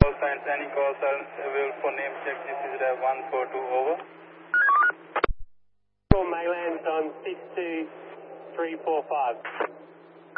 Call signs, any call signs available for name check. This is 142 over. Mainland on 62345.